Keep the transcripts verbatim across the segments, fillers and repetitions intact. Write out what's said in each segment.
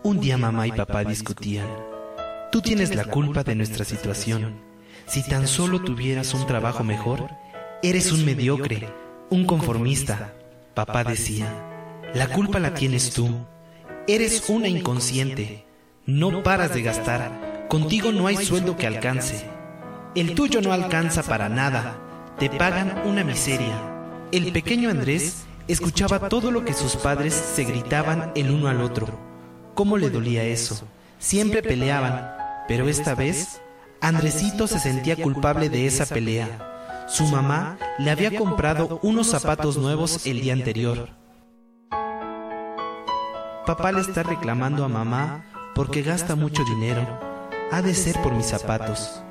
Un día mamá y papá discutían. Tú tienes la culpa de nuestra situación. Si tan solo tuvieras un trabajo mejor, eres un mediocre, un conformista. Papá decía, la culpa la tienes tú. Eres una inconsciente. No paras de gastar. Contigo no hay sueldo que alcance. El tuyo no alcanza para nada. Te pagan una miseria. El pequeño Andrés escuchaba todo lo que sus padres se gritaban el uno al otro. ¿Cómo le dolía eso? Siempre peleaban, pero esta vez Andresito se sentía culpable de esa pelea. Su mamá le había comprado unos zapatos nuevos el día anterior. Papá le está reclamando a mamá porque gasta mucho dinero. Ha de ser por mis zapatos.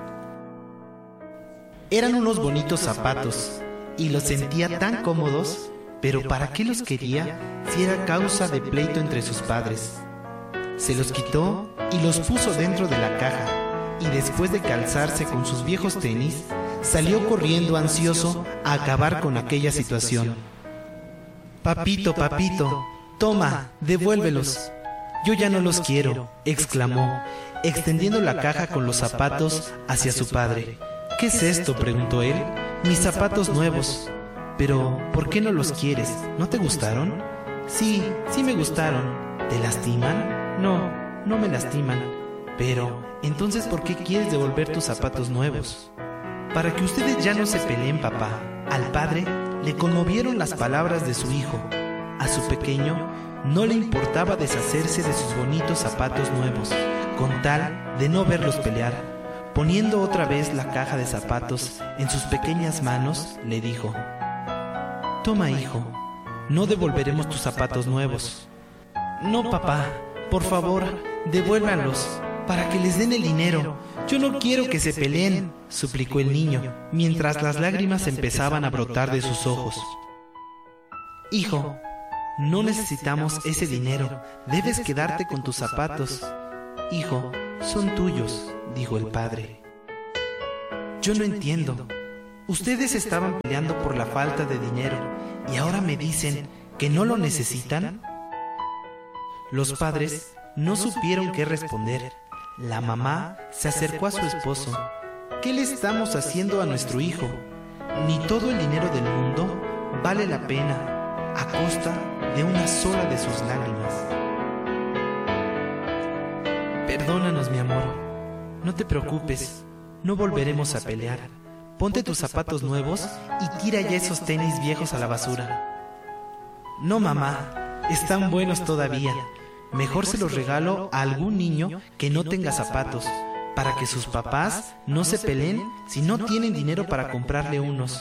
Eran unos bonitos zapatos y los sentía tan cómodos. Pero ¿para qué los quería si era causa de pleito entre sus padres? Se los quitó y los puso dentro de la caja, y después de calzarse con sus viejos tenis, salió corriendo ansioso a acabar con aquella situación. Papito, papito, toma, devuélvelos. Yo ya no los quiero, exclamó, extendiendo la caja con los zapatos hacia su padre. ¿Qué es esto?, preguntó él. Mis zapatos nuevos. Pero, ¿por qué no los quieres? ¿No te gustaron? Sí, sí me gustaron. ¿Te lastiman? No, no me lastiman. Pero, entonces, ¿por qué quieres devolver tus zapatos nuevos? Para que ustedes ya no se peleen, papá. Al padre le conmovieron las palabras de su hijo. A su pequeño no le importaba deshacerse de sus bonitos zapatos nuevos, con tal de no verlos pelear. Poniendo otra vez la caja de zapatos en sus pequeñas manos, le dijo: Toma, hijo, no devolveremos tus zapatos nuevos. No, papá, por favor, devuélvanlos, para que les den el dinero. Yo no quiero que se peleen, suplicó el niño, mientras las lágrimas empezaban a brotar de sus ojos. Hijo, no necesitamos ese dinero, debes quedarte con tus zapatos. Hijo, son tuyos, dijo el padre. Yo no entiendo. Ustedes estaban peleando por la falta de dinero y ahora me dicen que no lo necesitan. Los padres no supieron qué responder. La mamá se acercó a su esposo. ¿Qué le estamos haciendo a nuestro hijo? Ni todo el dinero del mundo vale la pena a costa de una sola de sus lágrimas. Perdónanos, mi amor. No te preocupes, no volveremos a pelear. Ponte tus zapatos nuevos y tira ya esos tenis viejos a la basura. No, mamá, están buenos todavía. Mejor se los regalo a algún niño que no tenga zapatos, para que sus papás no se peleen si no tienen dinero para comprarle unos.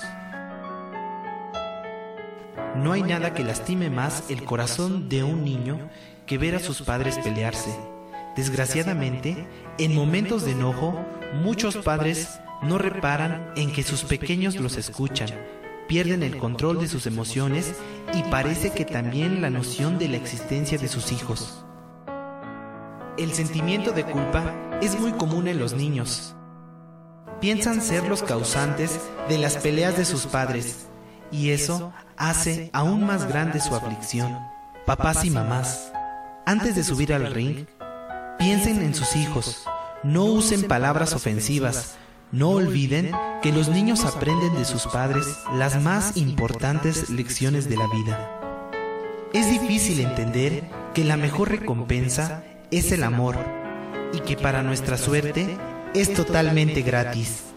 No hay nada que lastime más el corazón de un niño que ver a sus padres pelearse. Desgraciadamente, en momentos de enojo, muchos padres no reparan en que sus pequeños los escuchan, pierden el control de sus emociones y parece que también la noción de la existencia de sus hijos. El sentimiento de culpa es muy común en los niños. Piensan ser los causantes de las peleas de sus padres, y eso hace aún más grande su aflicción. Papás y mamás, antes de subir al ring, piensen en sus hijos, no usen palabras ofensivas. No olviden que los niños aprenden de sus padres las más importantes lecciones de la vida. Es difícil entender que la mejor recompensa es el amor y que para nuestra suerte es totalmente gratis.